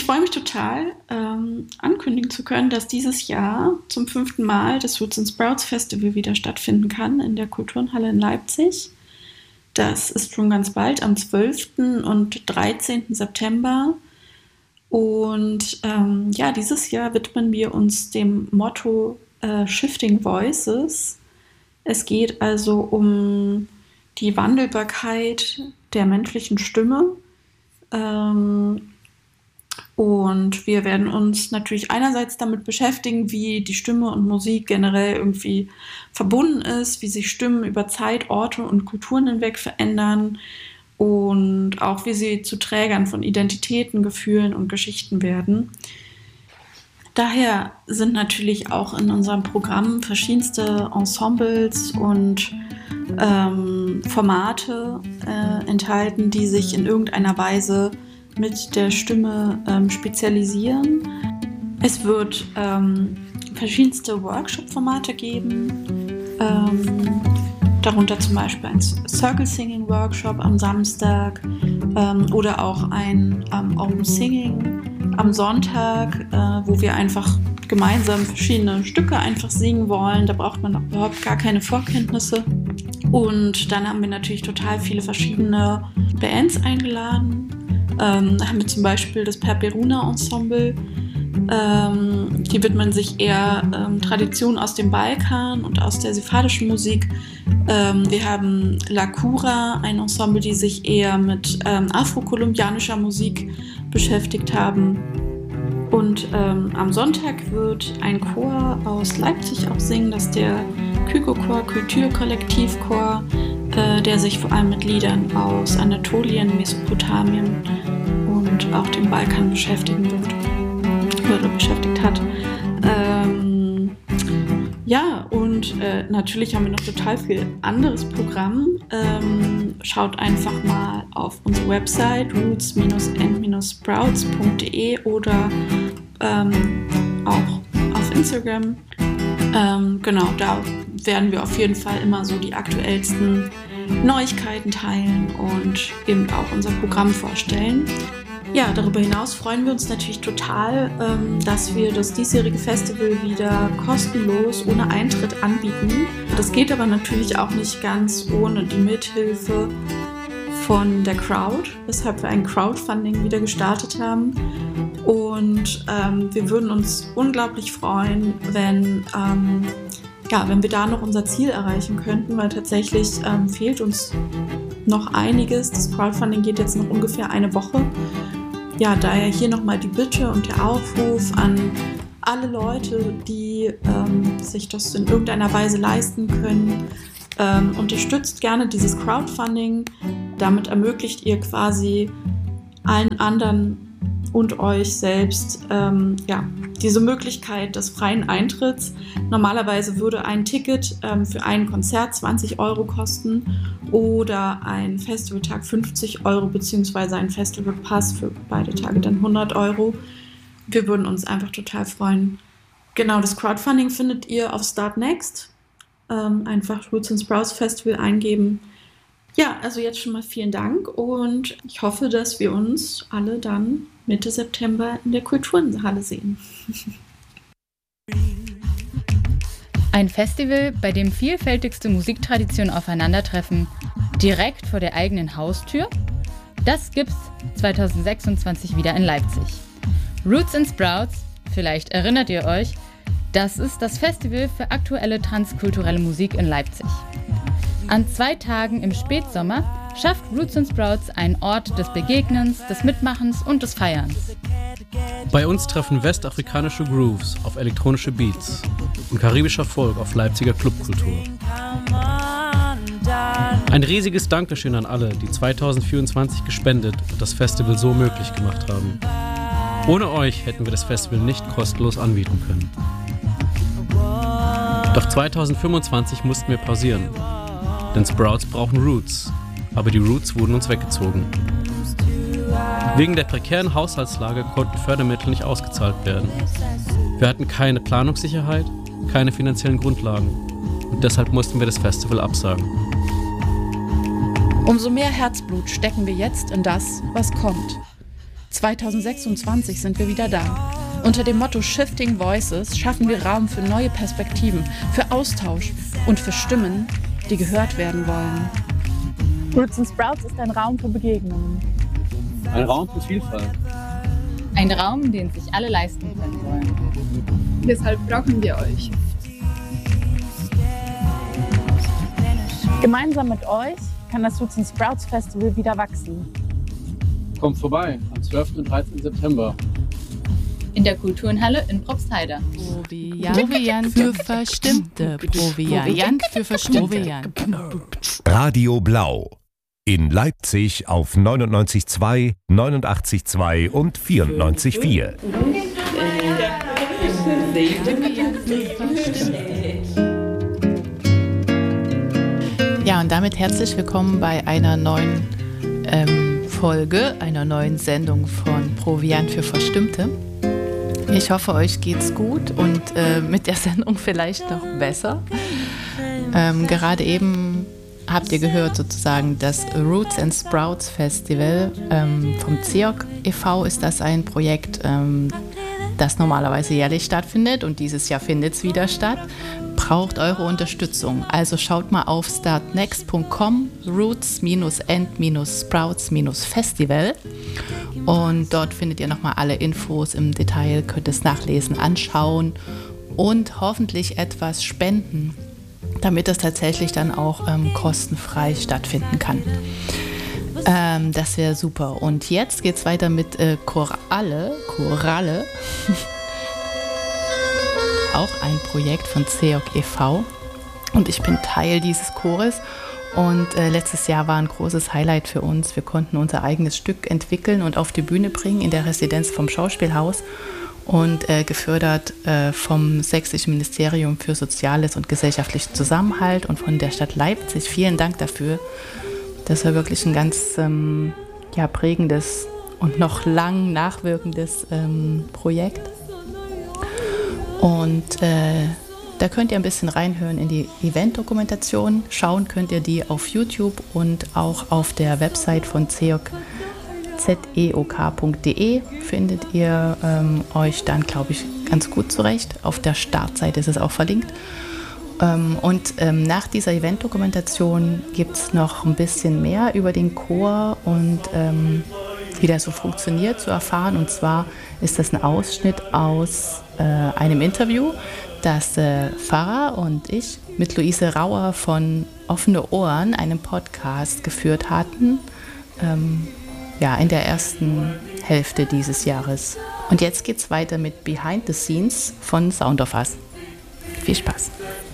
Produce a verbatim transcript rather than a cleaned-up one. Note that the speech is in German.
freue mich total, ähm, ankündigen zu können, dass dieses Jahr zum fünften Mal das Roots and Sprouts Festival wieder stattfinden kann in der Kulturnhalle in Leipzig. Das ist schon ganz bald, am zwölften und dreizehnten September. Und ähm, ja, dieses Jahr widmen wir uns dem Motto äh, Shifting Voices. Es geht also um die Wandelbarkeit der menschlichen Stimme. Ähm, Und wir werden uns natürlich einerseits damit beschäftigen, wie die Stimme und Musik generell irgendwie verbunden ist, wie sich Stimmen über Zeit, Orte und Kulturen hinweg verändern und auch wie sie zu Trägern von Identitäten, Gefühlen und Geschichten werden. Daher sind natürlich auch in unserem Programm verschiedenste Ensembles und ähm, Formate äh, enthalten, die sich in irgendeiner Weise mit der Stimme ähm, spezialisieren. Es wird ähm, verschiedenste Workshop-Formate geben, ähm, darunter zum Beispiel ein Circle Singing Workshop am Samstag ähm, oder auch ein ähm, Open Singing am Sonntag, äh, wo wir einfach gemeinsam verschiedene Stücke einfach singen wollen. Da braucht man überhaupt gar keine Vorkenntnisse. Und dann haben wir natürlich total viele verschiedene Bands eingeladen. Ähm, da haben wir zum Beispiel das Perperuna Ensemble. Ähm, die widmen sich eher ähm, Traditionen aus dem Balkan und aus der sephardischen Musik. Ähm, wir haben La Cura, ein Ensemble, die sich eher mit ähm, afrokolumbianischer Musik beschäftigt haben. Und ähm, am Sonntag wird ein Chor aus Leipzig auch singen, das ist der Kyko-Chor, Kulturkollektivchor, äh, der sich vor allem mit Liedern aus Anatolien, Mesopotamien und auch dem Balkan beschäftigen wird oder beschäftigt hat. Ähm, ja, und äh, natürlich haben wir noch total viel anderes Programm. Ähm, schaut einfach mal auf unsere Website roots and sprouts punkt de oder ähm, auch auf Instagram. Ähm, genau, da werden wir auf jeden Fall immer so die aktuellsten Neuigkeiten teilen und eben auch unser Programm vorstellen. Ja, darüber hinaus freuen wir uns natürlich total, ähm, dass wir das diesjährige Festival wieder kostenlos, ohne Eintritt anbieten. Das geht aber natürlich auch nicht ganz ohne die Mithilfe von der Crowd, weshalb wir ein Crowdfunding wieder gestartet haben. Und ähm, wir würden uns unglaublich freuen, wenn, ähm, ja, wenn wir da noch unser Ziel erreichen könnten, weil tatsächlich ähm, fehlt uns noch einiges. Das Crowdfunding geht jetzt noch ungefähr eine Woche. Ja, daher hier nochmal die Bitte und der Aufruf an alle Leute, die ähm, sich das in irgendeiner Weise leisten können. Ähm, unterstützt gerne dieses Crowdfunding. Damit ermöglicht ihr quasi allen anderen und euch selbst ähm, ja, diese Möglichkeit des freien Eintritts. Normalerweise würde ein Ticket ähm, für ein Konzert zwanzig Euro kosten oder ein Festivaltag fünfzig Euro beziehungsweise ein Festivalpass für beide Tage dann hundert Euro. Wir würden uns einfach total freuen. Genau, das Crowdfunding findet ihr auf Start Next. Ähm, einfach Roots and Sprouts Festival eingeben. Ja, also jetzt schon mal vielen Dank und ich hoffe, dass wir uns alle dann Mitte September in der Kulturnhalle sehen. Ein Festival, bei dem vielfältigste Musiktraditionen aufeinandertreffen, direkt vor der eigenen Haustür? Das gibt's zwanzig sechsundzwanzig wieder in Leipzig. Roots and Sprouts, vielleicht erinnert ihr euch, das ist das Festival für aktuelle transkulturelle Musik in Leipzig. An zwei Tagen im Spätsommer schafft Roots and Sprouts einen Ort des Begegnens, des Mitmachens und des Feierns. Bei uns treffen westafrikanische Grooves auf elektronische Beats und karibischer Folk auf Leipziger Clubkultur. Ein riesiges Dankeschön an alle, die zwanzig vierundzwanzig gespendet und das Festival so möglich gemacht haben. Ohne euch hätten wir das Festival nicht kostenlos anbieten können. Doch zwanzig fünfundzwanzig mussten wir pausieren, denn Sprouts brauchen Roots, aber die Roots wurden uns weggezogen. Wegen der prekären Haushaltslage konnten Fördermittel nicht ausgezahlt werden. Wir hatten keine Planungssicherheit, keine finanziellen Grundlagen und deshalb mussten wir das Festival absagen. Umso mehr Herzblut stecken wir jetzt in das, was kommt. zweitausendsechsundzwanzig sind wir wieder da. Unter dem Motto Shifting Voices schaffen wir Raum für neue Perspektiven, für Austausch und für Stimmen, die gehört werden wollen. Roots and Sprouts ist ein Raum für Begegnungen. Ein Raum für Vielfalt. Ein Raum, den sich alle leisten können wollen. Deshalb brauchen wir euch. Gemeinsam mit euch kann das Roots and Sprouts Festival wieder wachsen. Kommt vorbei am zwölften und dreizehnten September. In der Kulturenhalle in Probstheide. Proviant für Verstimmte. Proviant für Verstimmte. Radio Blau. In Leipzig auf neunundneunzig Komma zwei, neunundachtzig Komma zwei und vierundneunzig Komma vier. Ja, und damit herzlich willkommen bei einer neuen ähm, Folge, einer neuen Sendung von Proviant für Verstimmte. Ich hoffe, euch geht's gut und äh, mit der Sendung vielleicht noch besser. Ähm, gerade eben habt ihr gehört sozusagen das Roots and Sprouts Festival ähm, vom C E O K e V ist das ein Projekt, ähm, das normalerweise jährlich stattfindet und dieses Jahr findet es wieder statt. Braucht eure Unterstützung. Also schaut mal auf startnext punkt com, roots and sprouts Festival. Und dort findet ihr nochmal alle Infos im Detail, könnt es nachlesen, anschauen und hoffentlich etwas spenden, damit es tatsächlich dann auch ähm, kostenfrei stattfinden kann. Ähm, das wäre super. Und jetzt geht es weiter mit äh, Koralle. Koralle. Auch ein Projekt von C E O K e V. Und ich bin Teil dieses Chores. Und äh, letztes Jahr war ein großes Highlight für uns. Wir konnten unser eigenes Stück entwickeln und auf die Bühne bringen in der Residenz vom Schauspielhaus und äh, gefördert äh, vom Sächsischen Ministerium für Soziales und gesellschaftlichen Zusammenhalt und von der Stadt Leipzig. Vielen Dank dafür. Das war wirklich ein ganz ähm, ja, prägendes und noch lang nachwirkendes ähm, Projekt. Und äh, da könnt ihr ein bisschen reinhören in die Event-Dokumentation. Schauen könnt ihr die auf YouTube und auch auf der Website von C E O K, z e o k punkt d e findet ihr ähm, euch dann, glaube ich, ganz gut zurecht. Auf der Startseite ist es auch verlinkt. Ähm, und ähm, nach dieser Event-Dokumentation gibt es noch ein bisschen mehr über den Chor und ähm, wie das so funktioniert zu erfahren. Und zwar ist das ein Ausschnitt aus äh, einem Interview, das äh, Pfarrer und ich mit Luise Rauer von Offene Ohren, einem Podcast, geführt hatten, ähm, ja, in der ersten Hälfte dieses Jahres. Und jetzt geht's weiter mit Behind the Scenes von Sound of Us. Viel Spaß!